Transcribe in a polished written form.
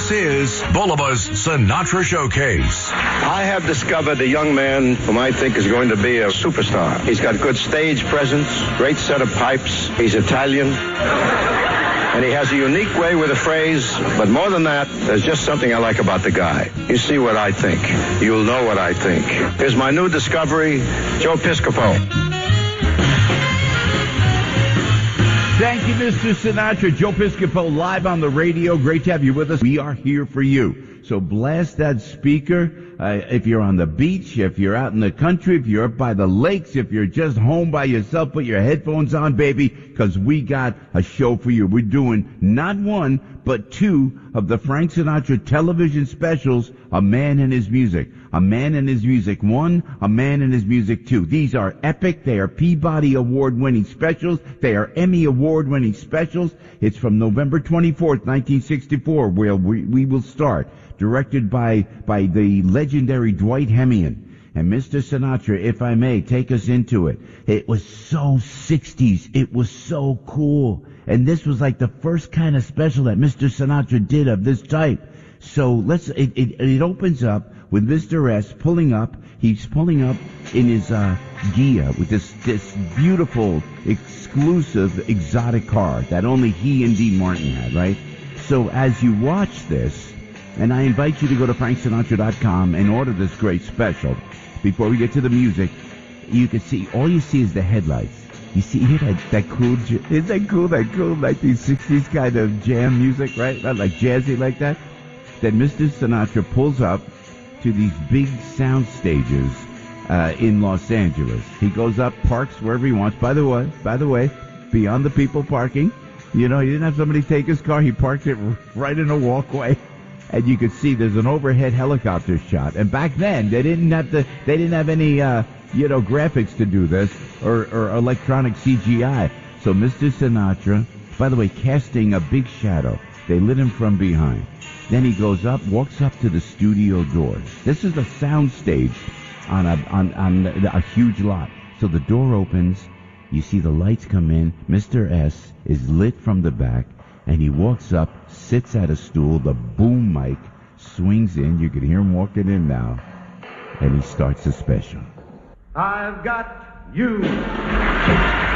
This is Bulba's Sinatra Showcase. I have discovered a young man whom I think is going to be a superstar. He's got good stage presence, great set of pipes. He's Italian. And he has a unique way with a phrase, but more than that, there's just something I like about the guy. You see what I think. You'll know what I think. Here's my new discovery, Joe Piscopo. Thank you, Mr. Sinatra. Joe Piscopo live on the radio. Great to have you with us. We are here for you. So blast that speaker. If you're on the beach, if you're out in the country, if you're up by the lakes, if you're just home by yourself, put your headphones on, baby, because we got a show for you. We're doing not one, but two of the Frank Sinatra television specials, A Man and His Music. A Man and His Music 1, A Man and His Music 2. These are epic. They are Peabody Award-winning specials. They are Emmy Award-winning specials. It's from November 24th, 1964, where we will start. Directed by the legendary Dwight Hemian. And Mr. Sinatra, if I may, take us into it. It was so 60s. It was so cool. And this was like the first kind of special that Mr. Sinatra did of this type. So it opens up with Mr. S pulling up. He's pulling up in his Ghia with this beautiful, exclusive, exotic car that only he and Dean Martin had, right? So as you watch this, and I invite you to go to franksinatra.com and order this great special. Before we get to the music, you can see, all you see is the headlights. You hear that cool, isn't that cool 1960s kind of jam music, right? Not like jazzy like that. Then Mr. Sinatra pulls up to these big sound stages in Los Angeles. He goes up, parks wherever he wants. By the way, beyond the people parking, you know, he didn't have somebody take his car. He parked it right in a walkway. And you could see there's an overhead helicopter shot. And back then, they didn't have any, graphics to do this or electronic CGI. So Mr. Sinatra, by the way, casting a big shadow. They lit him from behind. Then he goes up, walks up to the studio doors. This is a sound stage on a huge lot. So the door opens. You see the lights come in. Mr. S is lit from the back. And he walks up, sits at a stool, the boom mic swings in, you can hear him walking in now, and he starts a special. I've got you.